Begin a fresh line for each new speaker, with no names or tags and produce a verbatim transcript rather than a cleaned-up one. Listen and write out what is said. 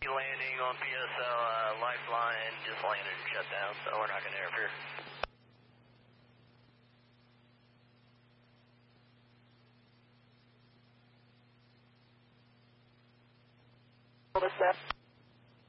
Landing on P S L uh, Lifeline, just landed and shut down, so we're not going to interfere.
What's that?